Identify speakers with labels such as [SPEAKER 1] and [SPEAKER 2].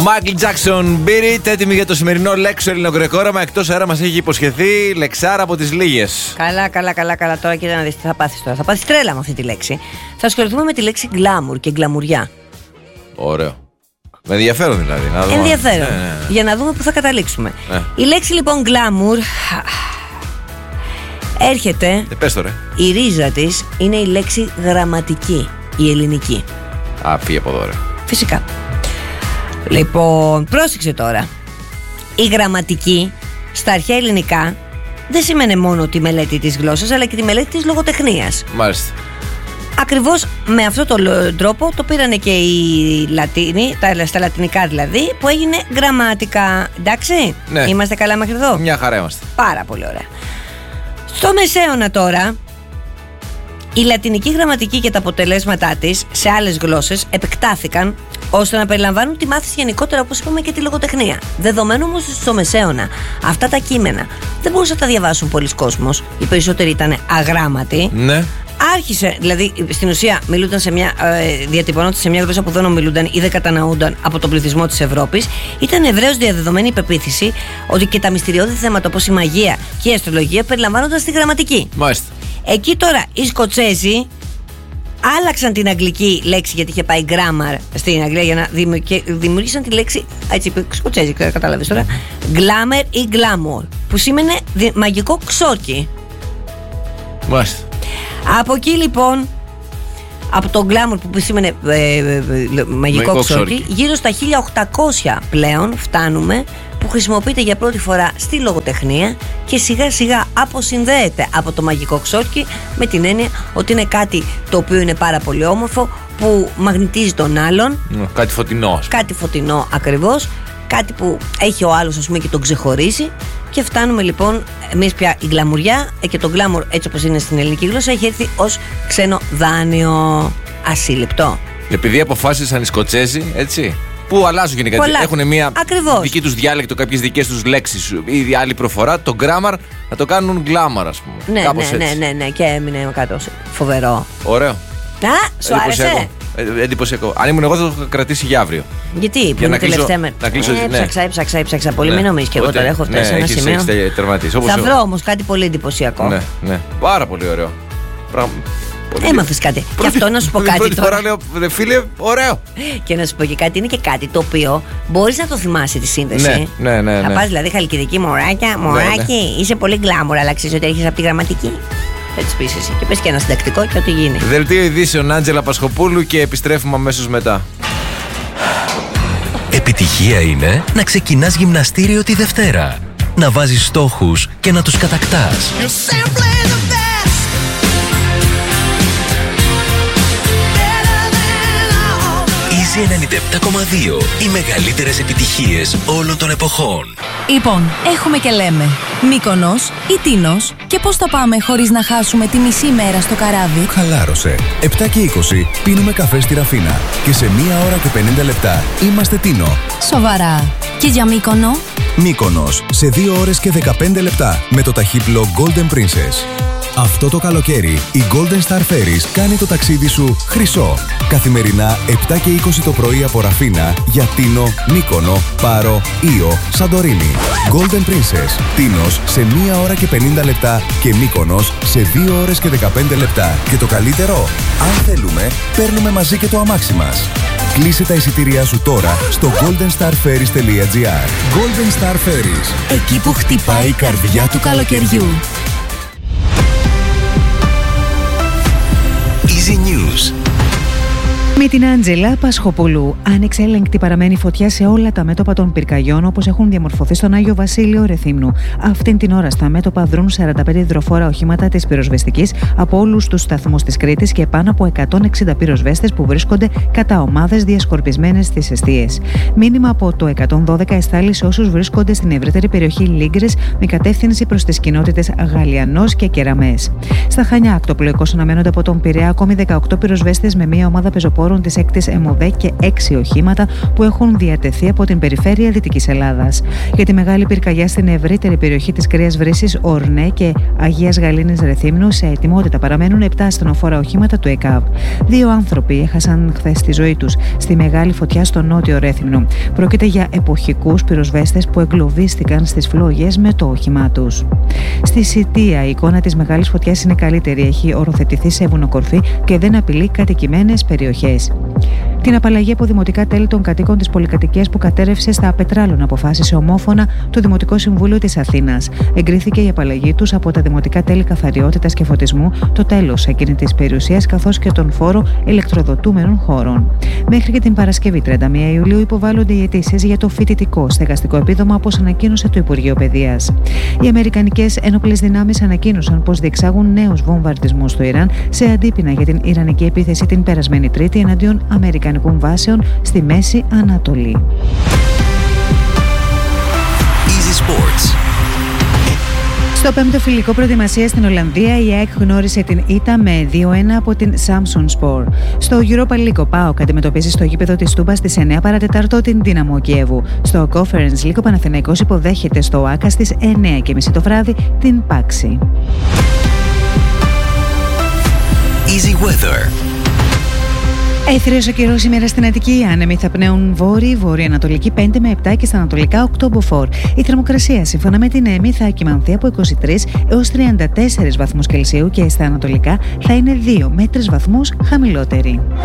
[SPEAKER 1] Μάικλ Τζάκσον, Beat It, έτοιμοι για το σημερινό λέξο ελληνογρεκό όραμα. Εκτός αέρα μας έχει υποσχεθεί λεξάρα από τις λίγες.
[SPEAKER 2] Καλά. Τώρα κοίτα να δεις τι θα πάθεις τώρα. Θα πάθεις τρέλα με αυτή τη λέξη. Θα ασχοληθούμε με τη λέξη glamour και γκλαμουριά.
[SPEAKER 1] Ωραίο. Με ενδιαφέρον δηλαδή. Να δούμε.
[SPEAKER 2] Ενδιαφέρον. Για να δούμε πού θα καταλήξουμε. Η λέξη λοιπόν glamour έρχεται.
[SPEAKER 1] Πες το ρε.
[SPEAKER 2] Η ρίζα της είναι η λέξη γραμματική, η ελληνική.
[SPEAKER 1] Φύγε από εδώ ρε.
[SPEAKER 2] Φυσικά. Λοιπόν, πρόσεξε τώρα. Η γραμματική στα αρχαία ελληνικά δεν σημαίνει μόνο τη μελέτη της γλώσσας, αλλά και τη μελέτη της λογοτεχνίας.
[SPEAKER 1] Μάλιστα.
[SPEAKER 2] Ακριβώς με αυτόν τον τρόπο το πήρανε και οι Λατίνοι, στα λατινικά δηλαδή, που έγινε γραμμάτικα. Εντάξει,
[SPEAKER 1] ναι.
[SPEAKER 2] Είμαστε καλά μέχρι εδώ.
[SPEAKER 1] Μια χαρά είμαστε.
[SPEAKER 2] Πάρα πολύ ωραία. Στο Μεσαίωνα τώρα, η λατινική γραμματική και τα αποτελέσματά της σε άλλες γλώσσες επεκτάθηκαν ώστε να περιλαμβάνουν τη μάθηση γενικότερα, όπως είπαμε, και τη λογοτεχνία. Δεδομένου όμως στο Μεσαίωνα αυτά τα κείμενα δεν μπορούσαν να τα διαβάσουν πολλοί κόσμος, οι περισσότεροι ήταν αγράμματοι.
[SPEAKER 1] Ναι.
[SPEAKER 2] Άρχισε, δηλαδή στην ουσία μιλούνταν διατυπωνόταν σε μια γλώσσα που δεν ομιλούνταν ή δεν κατανοούνταν από τον πληθυσμό της Ευρώπης. Ήταν ευρέως διαδεδομένη η πεποίθηση ότι και τα μυστηριώδη θέματα όπως η μαγεία και η αστρολογία περιλαμβάνονταν στη γραμματική.
[SPEAKER 1] Μάλιστα.
[SPEAKER 2] Εκεί τώρα οι Σκοτσέζοι άλλαξαν την αγγλική λέξη, γιατί είχε πάει grammar στην Αγγλία, για να δημιούργησαν τη λέξη, έτσι είπε Σκοτσέζοι, κατάλαβες τώρα, glamour ή glamour, που σήμαινε μαγικό ξόρκι.
[SPEAKER 1] Μάλιστα.
[SPEAKER 2] Από εκεί λοιπόν, από το glamour που σήμαινε μαγικό ξόρκι, γύρω στα 1800 πλέον φτάνουμε που χρησιμοποιείται για πρώτη φορά στη λογοτεχνία και σιγά σιγά αποσυνδέεται από το μαγικό ξόρκι με την έννοια ότι είναι κάτι το οποίο είναι πάρα πολύ όμορφο, που μαγνητίζει τον άλλον.
[SPEAKER 1] Κάτι φωτεινό.
[SPEAKER 2] Κάτι φωτεινό ακριβώς. Κάτι που έχει ο άλλος, ας πούμε, και τον ξεχωρίζει. Και φτάνουμε λοιπόν εμείς πια η γκλαμουριά, και το glamour έτσι όπως είναι στην ελληνική γλώσσα έχει έρθει ως ξένο δάνειο, ασύλληπτο.
[SPEAKER 1] Επειδή αποφάσισαν οι Σκοτσέζοι, έτσι, που αλλάζουν γενικά. Έχουν μια δική τους διάλεκτο, κάποιες δικές τους λέξεις ή άλλη προφορά. Το grammar να το κάνουν glamour, ας πούμε.
[SPEAKER 2] Ναι, και έμεινε κάτω. Φοβερό.
[SPEAKER 1] Ωραίο.
[SPEAKER 2] Σου άρεσε?
[SPEAKER 1] Εντυπωσιακό. Αν ήμουν εγώ θα το είχα κρατήσει για αύριο.
[SPEAKER 2] Γιατί, που είναι τελευταία μέρα. Έψαξα πολύ. Μην νομίζεις και εγώ τώρα έχω φτάσει σε ένα σημείο. Θα βρω όμως κάτι πολύ εντυπωσιακό.
[SPEAKER 1] Ναι. Πάρα πολύ ωραίο.
[SPEAKER 2] Έμαθες κάτι. Και αυτό να σου πω κάτι.
[SPEAKER 1] Πρώτη φορά λέω, φίλε, ωραίο.
[SPEAKER 2] Και να σου πω και κάτι, είναι και κάτι το οποίο μπορείς να το θυμάσαι τη σύνδεση.
[SPEAKER 1] Ναι.
[SPEAKER 2] Θα πας δηλαδή Χαλκιδική, μωράκι, είσαι πολύ γκλάμουρ, αλλά ξέρεις ότι έρχεσαι από τη γραμματική. Θα τις πεις εσύ και πες και ένα συντακτικό και ό,τι γίνει.
[SPEAKER 1] Δελτίο ειδήσεων Άντζελα Πασχοπούλου και επιστρέφουμε αμέσως μετά.
[SPEAKER 3] Επιτυχία είναι να ξεκινάς γυμναστήριο τη Δευτέρα, να βάζεις στόχους και να τους κατακτάς. Easy 97,2. Οι μεγαλύτερες επιτυχίες όλων των εποχών.
[SPEAKER 4] Λοιπόν, έχουμε και λέμε Μύκονος ή Τίνος, και πώς θα πάμε χωρίς να χάσουμε τη μισή μέρα στο καράβι.
[SPEAKER 5] Χαλάρωσε. 7 και 20 πίνουμε καφέ στη Ραφίνα και σε 1 ώρα και 50 λεπτά είμαστε Τίνο.
[SPEAKER 4] Σοβαρά. Και για Μύκονο?
[SPEAKER 5] Μύκονος σε 2 ώρες και 15 λεπτά με το ταχύπλο Golden Princess. Αυτό το καλοκαίρι η Golden Star Ferries κάνει το ταξίδι σου χρυσό. Καθημερινά 7 και 20 το πρωί από Ραφίνα για Τίνο, Μύκονο, Πάρο, Ήο, Σαντορίνη. Golden Princess, Τίνος σε 1 ώρα και 50 λεπτά και Μύκονος σε 2 ώρες και 15 λεπτά. Και το καλύτερο, αν θέλουμε, παίρνουμε μαζί και το αμάξι μας. Κλείσε τα εισιτήριά σου τώρα στο goldenstarferries.gr. Golden Star Ferries.
[SPEAKER 4] Εκεί που χτυπάει η καρδιά του καλοκαιριού.
[SPEAKER 3] Easy News.
[SPEAKER 6] Με την Άντζελα Πασχοπούλου. Ανεξέλεγκτη παραμένει φωτιά σε όλα τα μέτωπα των πυρκαγιών όπως έχουν διαμορφωθεί στον Άγιο Βασίλειο Ρεθύμνου. Αυτήν την ώρα στα μέτωπα δρούν 45 υδροφόρα οχήματα της πυροσβεστικής από όλους τους σταθμούς της Κρήτης και πάνω από 160 πυροσβέστες που βρίσκονται κατά ομάδες διασκορπισμένες στις εστίες. Μήνυμα από το 112 εστάλει σε όσους βρίσκονται στην ευρύτερη περιοχή Λίγκρες με κατεύθυνση προς τις κοινότητες Γαλιανός και Κεραμές. Στα Χανιά, ακτοπλοϊκώς αναμένονται από τον Πειραιά ακόμη 18 πυροσβέστες με μία ομάδα πεζοπόρων δορυφόρων της 6ης ΕΜΟΔΕ και 6 οχήματα που έχουν διατεθεί από την περιφέρεια Δυτικής Ελλάδας. Για τη μεγάλη πυρκαγιά στην ευρύτερη περιοχή της Κρέας Βρύσης, Ορνέ και Αγίας Γαλήνης Ρεθύμνου, σε ετοιμότητα παραμένουν 7 ασθενοφόρα οχήματα του ΕΚΑΒ. 2 άνθρωποι έχασαν χθες τη ζωή τους στη μεγάλη φωτιά στο νότιο Ρέθυμνο. Πρόκειται για εποχικούς πυροσβέστες που εγκλωβίστηκαν στις φλόγες με το όχημά τους. Στη Σιτία, η εικόνα της μεγάλης φωτιάς είναι καλύτερη. Έχει οροθετηθεί σε βουνοκορφή και δεν απειλεί κατοικημένες περιοχές. Την απαλλαγή από δημοτικά τέλη των κατοίκων της πολυκατοικίας που κατέρευσε στα Πετράλων αποφάσισε ομόφωνα το Δημοτικό Συμβούλιο της Αθήνας. Εγκρίθηκε η απαλλαγή τους από τα δημοτικά τέλη καθαριότητας και φωτισμού, το τέλος ακίνητης περιουσίας καθώς και τον φόρο ηλεκτροδοτούμενων χώρων. Μέχρι και την Παρασκευή 31 Ιουλίου υποβάλλονται οι αιτήσεις για το φοιτητικό στεγαστικό επίδομα, όπως ανακοίνωσε το Υπουργείο Παιδείας. Οι αμερικανικές ένοπλες δυνάμεις ανακοίνωσαν πως διεξάγουν νέους βομβαρδισμούς στο Ιράν σε αντίπεινα για την ιρανική επίθεση την περασμένη Τρίτη εναντίον αμερικανικών βάσεων στη Μέση Ανατολή.
[SPEAKER 3] Easy Sports.
[SPEAKER 6] Στο 5ο φιλικό προετοιμασία στην Ολλανδία, η ΑΕΚ γνώρισε την ήττα με 2-1 από την Samsunspor. Στο Europa League, ο ΠΑΟΚ αντιμετωπίζει στο γήπεδο της Τούμπας στις 9 παρατετάρτο την Δύναμο Κιέβου. Στο Conference League, ο Παναθηναϊκός υποδέχεται στο ΆΚΑ στις 9:30 το βράδυ την Πάξη.
[SPEAKER 3] Easy Weather.
[SPEAKER 6] Έθριος ο καιρός σήμερα στην Αττική. Άνεμοι θα πνέουν βόρειο-ανατολική 5 με 7 και στα ανατολικά 8 μποφόρ. Η θερμοκρασία σύμφωνα με την ΕΜΗ θα κυμανθεί από 23 έως 34 βαθμούς Κελσίου και στα ανατολικά θα είναι 2 με 3 βαθμούς χαμηλότερη.